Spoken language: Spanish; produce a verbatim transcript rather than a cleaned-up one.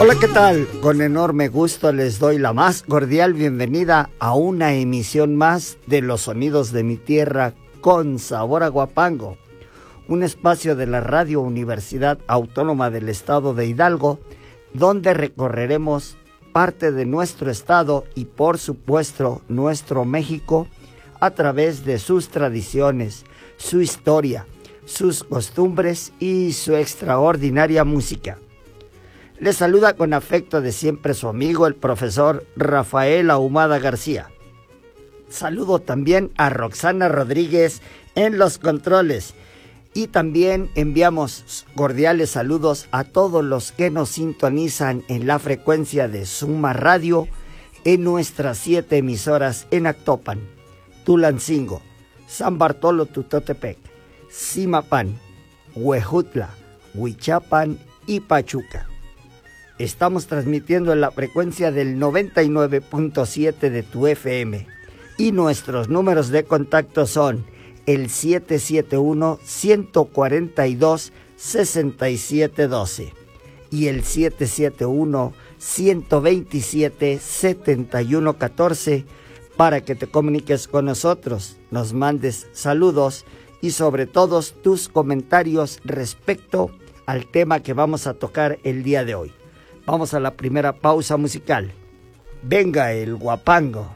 Hola, ¿qué tal? Con enorme gusto les doy la más cordial bienvenida a una emisión más de Los Sonidos de mi Tierra con sabor a Huapango, un espacio de la Radio Universidad Autónoma del Estado de Hidalgo, donde recorreremos parte de nuestro estado y por supuesto nuestro México a través de sus tradiciones, su historia, sus costumbres y su extraordinaria música. Les saluda con afecto de siempre su amigo el profesor Rafael Ahumada García. Saludo también a Roxana Rodríguez en los controles y también enviamos cordiales saludos a todos los que nos sintonizan en la frecuencia de Suma Radio en nuestras siete emisoras en Actopan, Tulancingo, San Bartolo Tutotepec, Zimapán, Huejutla, Huichapan y Pachuca. Estamos transmitiendo en la frecuencia del noventa y nueve punto siete de tu F M y nuestros números de contacto son el siete siete uno, uno cuatro dos, seis siete uno dos y el siete siete uno, uno dos siete, siete uno uno cuatro para que te comuniques con nosotros, nos mandes saludos y sobre todo tus comentarios respecto al tema que vamos a tocar el día de hoy. Vamos a la primera pausa musical. Venga el Huapango.